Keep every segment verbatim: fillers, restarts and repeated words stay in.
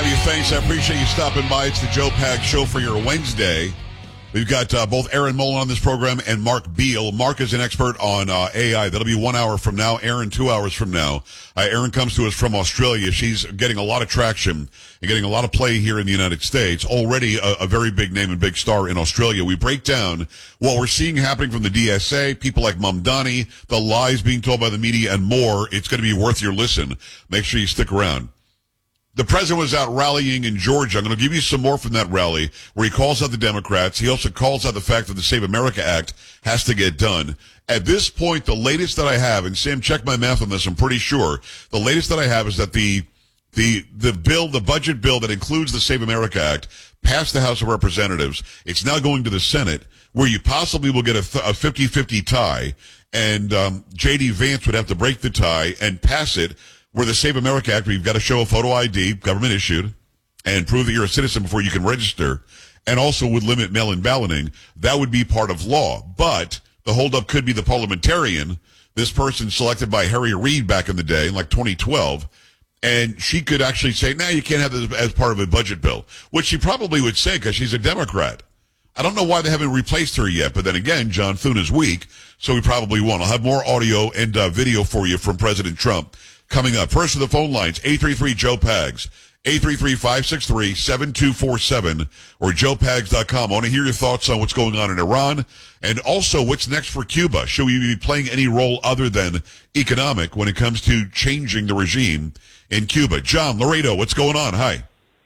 Jody, thanks. I appreciate you stopping by. It's the Joe Pag Show for your Wednesday. We've got uh, both Aaron Mullen on this program and Mark Beal. Mark is an expert on uh, A I. That'll be one hour from now. Aaron, two hours from now. Uh, Aaron comes to us from Australia. She's getting a lot of traction and getting a lot of play here in the United States. Already a, a very big name and big star in Australia. We break down what we're seeing happening from the D S A, people like Mamdani, the lies being told by the media, and more. It's going to be worth your listen. Make sure you stick around. The president was out rallying in Georgia. I'm going to give you some more from that rally where he calls out the Democrats. He also calls out the fact that the Save America Act has to get done. At this point, the latest that I have, and Sam, check my math on this, I'm pretty sure, the latest that I have is that the the the bill, the budget bill that includes the Save America Act, passed the House of Representatives. It's now going to the Senate, where you possibly will get a, th- a fifty-fifty tie, and um, J D. Vance would have to break the tie and pass it, where the Save America Act, where you've got to show a photo I D, government issued, and prove that you're a citizen before you can register, and also would limit mail-in balloting. That would be part of law. But the holdup could be the parliamentarian, this person selected by Harry Reid back in the day, in like twenty twelve, and she could actually say, no, you can't have this as part of a budget bill, which she probably would say because she's a Democrat. I don't know why they haven't replaced her yet, but then again, John Thune is weak, so we probably won't. I'll have more audio and uh, video for you from President Trump coming up. First to the phone lines, eight three three, Joe Pags, eight three three, five six three, seven two four seven, or joe pags dot com. I want to hear your thoughts on what's going on in Iran, and also what's next for Cuba. Should we be playing any role other than economic when it comes to changing the regime in Cuba? John, Laredo, what's going on? Hi.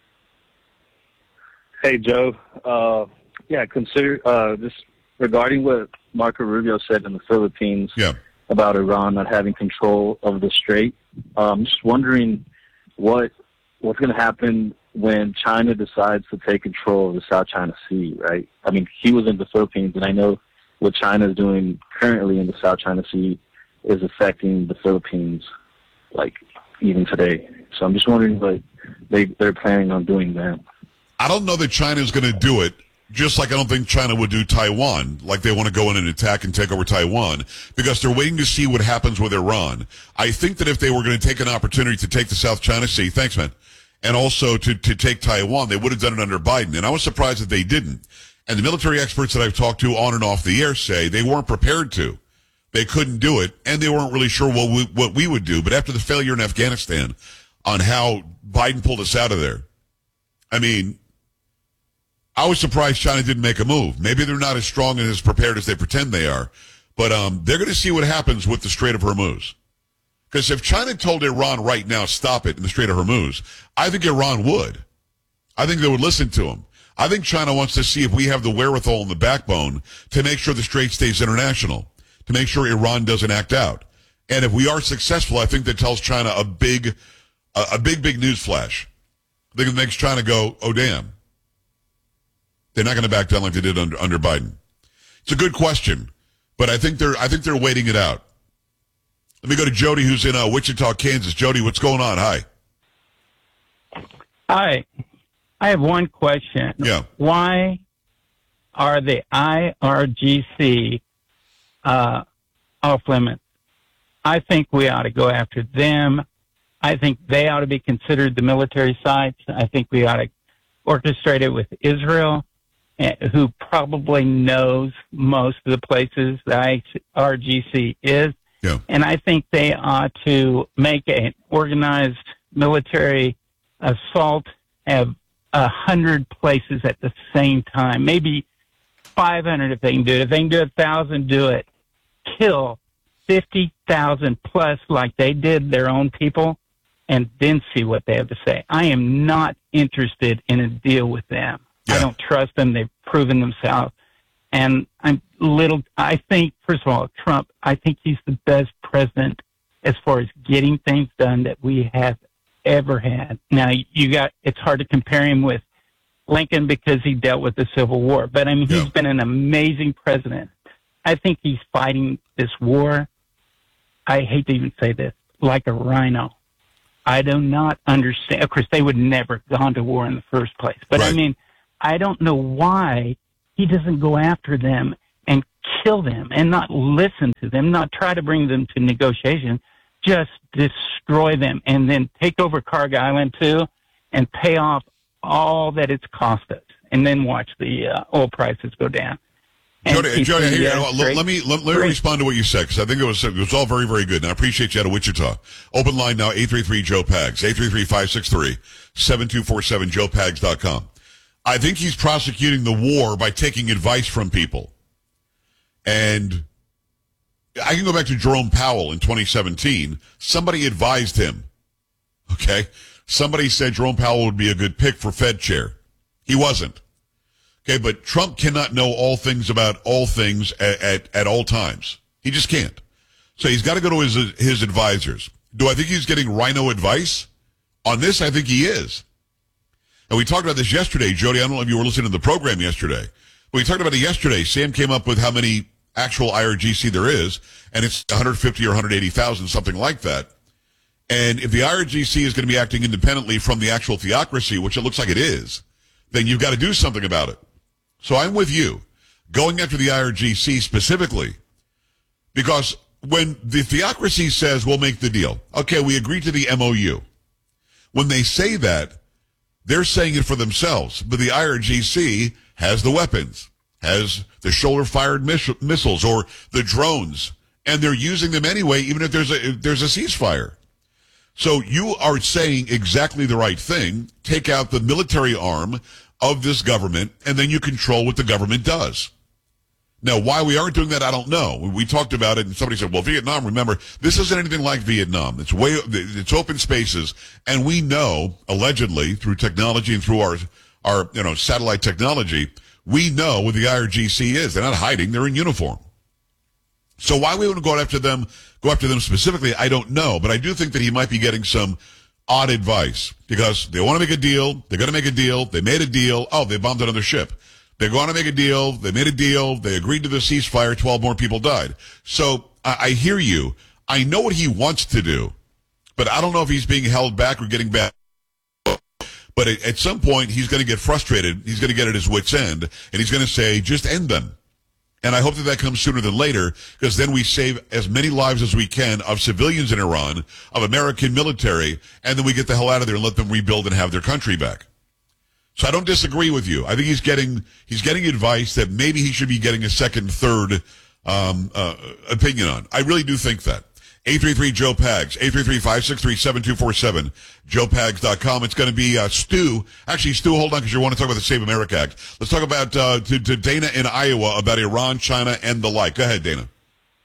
Hey, Joe. Uh, yeah, consider uh, just regarding what Marco Rubio said in the Philippines yeah. about Iran not having control of the Strait. I'm um, just wondering what what's going to happen when China decides to take control of the South China Sea, right? I mean, he was in the Philippines, and I know what China is doing currently in the South China Sea is affecting the Philippines, like, even today. So I'm just wondering what they, they're planning on doing then. I don't know that China is going to do it, just like I don't think China would do Taiwan, like they want to go in and attack and take over Taiwan, because they're waiting to see what happens with Iran. I think that if they were going to take an opportunity to take the South China Sea, thanks, man, and also to, to take Taiwan, they would have done it under Biden. And I was surprised that they didn't. And the military experts that I've talked to on and off the air say they weren't prepared to. They couldn't do it, and they weren't really sure what we, what we would do. But after the failure in Afghanistan on how Biden pulled us out of there, I mean, I was surprised China didn't make a move. Maybe they're not as strong and as prepared as they pretend they are. But um, they're going to see what happens with the Strait of Hormuz. Because if China told Iran right now, stop it in the Strait of Hormuz, I think Iran would. I think they would listen to them. I think China wants to see if we have the wherewithal and the backbone to make sure the Strait stays international, to make sure Iran doesn't act out. And if we are successful, I think that tells China a big, a, a big, big news flash. I think it makes China go, oh, damn. They're not going to back down like they did under, under Biden. It's a good question, but I think they're I think they're waiting it out. Let me go to Jody, who's in uh, Wichita, Kansas. Jody, what's going on? Hi. Hi. I have one question. Yeah. Why are the I R G C uh, off limits? I think we ought to go after them. I think they ought to be considered the military sites. I think we ought to orchestrate it with Israel, who probably knows most of the places the I R G C is. Yeah. And I think they ought to make an organized military assault, have a hundred places at the same time, maybe five hundred if they can do it. If they can do a thousand, do it. Kill fifty thousand plus like they did their own people, and then see what they have to say. I am not interested in a deal with them. Yeah. I don't trust them. They've proven themselves. And I'm little, I think, first of all, Trump, I think he's the best president as far as getting things done that we have ever had. Now, you got, it's hard to compare him with Lincoln because he dealt with the Civil War. But, I mean, Yeah. he's been an amazing president. I think he's fighting this war, I hate to even say this, like a rhino. I do not understand. Of course, they would never have gone to war in the first place. But, Right. I mean, I don't know why he doesn't go after them and kill them and not listen to them, not try to bring them to negotiation, just destroy them and then take over Carg Island, too, and pay off all that it's cost us, and then watch the uh, oil prices go down. And Jody, keep Jody, the, here, uh, let, great- let me let, let me great- respond to what you said, because I think it was it was all very, very good, and I appreciate you out of Wichita. Open line now, eight three three, Joe Pags, eight three three, five six three, seven two four seven, joe pags dot com. I think he's prosecuting the war by taking advice from people. And I can go back to Jerome Powell in twenty seventeen. Somebody advised him, okay? Somebody said Jerome Powell would be a good pick for Fed chair. He wasn't. Okay, but Trump cannot know all things about all things at, at, at all times. He just can't. So he's got to go to his his advisors. Do I think he's getting rhino advice? On this, I think he is. And we talked about this yesterday, Jody. I don't know if you were listening to the program yesterday. But we talked about it yesterday. Sam came up with how many actual I R G C there is, and it's one hundred fifty or one hundred eighty thousand, something like that. And if the I R G C is going to be acting independently from the actual theocracy, which it looks like it is, then you've got to do something about it. So I'm with you, going after the I R G C specifically, because when the theocracy says we'll make the deal, okay, we agree to the M O U. When they say that, they're saying it for themselves, but the I R G C has the weapons, has the shoulder-fired miss- missiles or the drones, and they're using them anyway, even if there's a if there's a ceasefire. So you are saying exactly the right thing. Take out the military arm of this government, and then you control what the government does. Now, why we aren't doing that, I don't know. We talked about it, and somebody said, well, Vietnam, remember, this isn't anything like Vietnam. It's way, it's open spaces, and we know, allegedly, through technology and through our, our, you know, satellite technology, we know what the I R G C is. They're not hiding, they're in uniform. So why we wouldn't go after them, go after them specifically, I don't know, but I do think that he might be getting some odd advice, because they want to make a deal, they're going to make a deal, they made a deal, oh, they bombed another ship. They're going to make a deal, they made a deal, they agreed to the ceasefire, twelve more people died. So I, I hear you. I know what he wants to do, but I don't know if he's being held back or getting back. But at, at some point, he's going to get frustrated, he's going to get at his wit's end, and he's going to say, just end them. And I hope that that comes sooner than later, because then we save as many lives as we can of civilians in Iran, of American military, and then we get the hell out of there and let them rebuild and have their country back. So I don't disagree with you. I think he's getting he's getting advice that maybe he should be getting a second, third um, uh, opinion on. I really do think that. eight three three, Joe Pags, eight three three, five six three, seven two four seven, joe pags dot com. It's going to be uh, Stu. Actually, Stu, hold on, because you want to talk about the Save America Act. Let's talk about uh, to, to Dana in Iowa about Iran, China, and the like. Go ahead, Dana.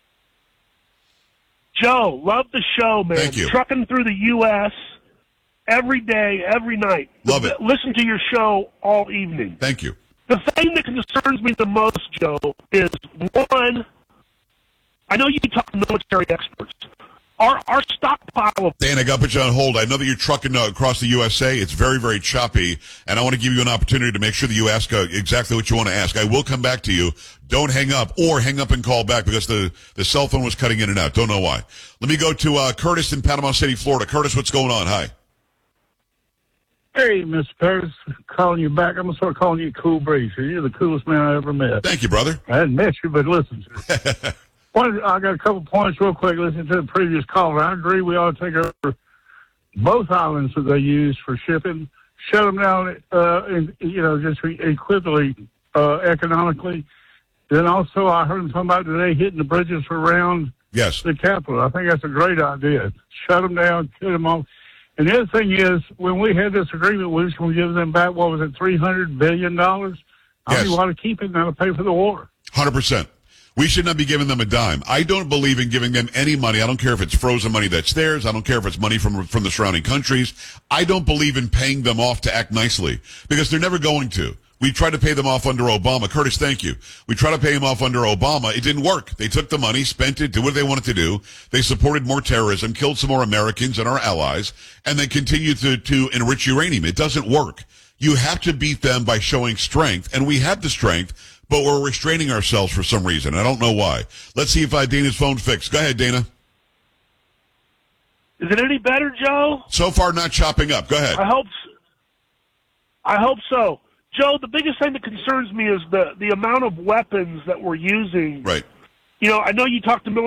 Joe, love the show, man. Thank you. Trucking through the U S every day, every night. Love it. Listen to your show all evening. Thank you. The thing that concerns me the most, Joe, is one, I know you talk to military experts. Our, our stockpile of... Dan, I got to put you on hold. I know that you're trucking uh, across the U S A. It's very, very choppy, and I want to give you an opportunity to make sure that you ask uh, exactly what you want to ask. I will come back to you. Don't hang up, or hang up and call back, because the, the cell phone was cutting in and out. Don't know why. Let me go to uh, Curtis in Panama City, Florida. Curtis, what's going on? Hi. Hey, Mister Curtis, calling you back. I'm going to start calling you Cool Breeze. You're the coolest man I ever met. Thank you, brother. I hadn't met you, but listen to you. One, I got a couple points real quick. Listening to the previous caller, I agree we ought to take over both islands that they use for shipping, shut them down, uh, and, you know, just equitably uh, economically. Then also, I heard them talking about today hitting the bridges around Yes. the Capitol. I think that's a great idea. Shut them down, cut them off. And the other thing is, when we had this agreement, we was going to give them back, what was it, three hundred billion dollars? I Yes. mean, we ought to keep it now to pay for the war. one hundred percent. We should not be giving them a dime. I don't believe in giving them any money. I don't care if it's frozen money that's theirs. I don't care if it's money from from the surrounding countries. I don't believe in paying them off to act nicely, because they're never going to. We tried to pay them off under Obama. Curtis, thank you. We tried to pay them off under Obama. It didn't work. They took the money, spent it, did what they wanted to do. They supported more terrorism, killed some more Americans and our allies, and they continued to, to enrich uranium. It doesn't work. You have to beat them by showing strength, and we have the strength, but we're restraining ourselves for some reason. I don't know why. Let's see if uh, Dana's phone fixed. Go ahead, Dana. Is it any better, Joe? So far, not chopping up. Go ahead. I hope. I hope so. Joe, the biggest thing that concerns me is the, the amount of weapons that we're using. Right. You know, I know you talked to military